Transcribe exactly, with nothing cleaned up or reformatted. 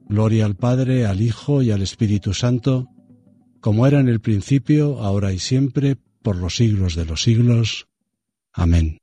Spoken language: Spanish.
Gloria al Padre, al Hijo y al Espíritu Santo, como era en el principio, ahora y siempre, por los siglos de los siglos. Amén.